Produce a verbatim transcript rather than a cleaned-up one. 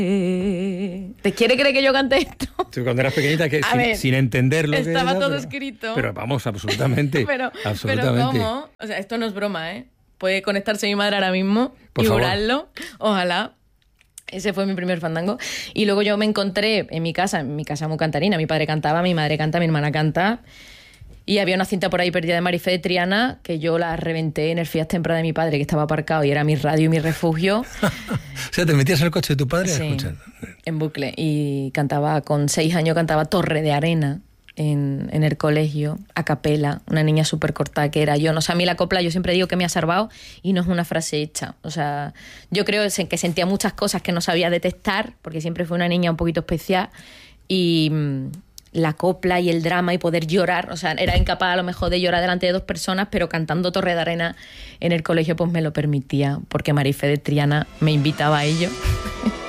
¿Te quiere creer que yo cante esto? Tú cuando eras pequeñita, que sin, ver, sin entenderlo. Estaba que era, todo pero, escrito. Pero vamos, absolutamente. pero, absolutamente. pero ¿cómo? O sea, esto no es broma, ¿eh? Puede conectarse mi madre ahora mismo Por y favor. jurarlo. Ojalá. Ese fue mi primer fandango. Y luego yo me encontré en mi casa, en mi casa muy cantarina. Mi padre cantaba, mi madre canta, mi hermana canta. Y había una cinta por ahí perdida de Marifé de Triana que yo la reventé en el Fiat Tempra de mi padre, que estaba aparcado y era mi radio y mi refugio. O sea, te metías en el coche de tu padre Sí, a escuchar. en bucle. Y cantaba, con seis años cantaba Torre de Arena en, en el colegio, a capela, una niña súper corta que era yo. No sé, a mí la copla yo siempre digo que me ha salvado y no es una frase hecha. O sea, yo creo que sentía muchas cosas que no sabía detectar, porque siempre fui una niña un poquito especial y... la copla y el drama y poder llorar, o sea, era incapaz a lo mejor de llorar delante de dos personas, pero cantando Torre de Arena en el colegio pues me lo permitía, porque Marifé de Triana me invitaba a ello.